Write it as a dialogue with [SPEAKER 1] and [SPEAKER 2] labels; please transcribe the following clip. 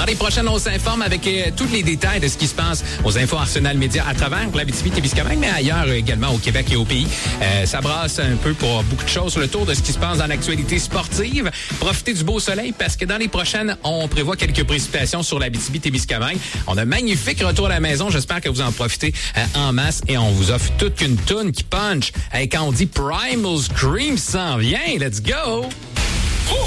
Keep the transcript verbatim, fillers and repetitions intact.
[SPEAKER 1] les prochaines, on s'informe avec euh, tous les détails de ce qui se passe aux infos Arsenal Média à travers l'Abitibi-Témiscamingue, mais ailleurs euh, également au Québec et au pays. Euh, ça brasse un peu pour beaucoup de choses sur le tour de ce qui se passe dans l'actualité sportive. Profitez du beau soleil parce que dans les prochaines, on prévoit quelques précipitations sur l'Abitibi-Témiscamingue. On a un magnifique retour à la maison. J'espère que vous en profitez euh, en masse et on vous offre toute une toune qui punch. Et quand on dit Primal Scream s'en vient, let's go!